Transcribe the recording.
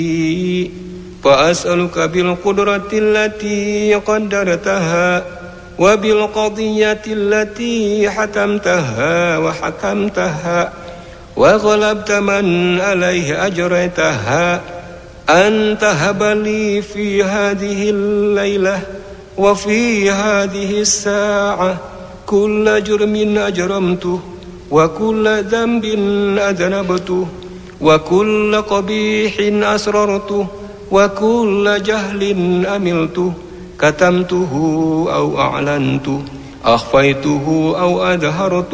فأسألك بالقدرة التي قدرتها وبالقضية التي حتمتها وحكمتها وغلبت من عليه أجريتها أن تهب لي في هذه الليلة وفي هذه الساعة كل جرم أجرمته وكل ذنب أذنبته وكل قبيح أسررته وكل جهل أملته كتمته أو أعلنته أخفيته أو أظهرته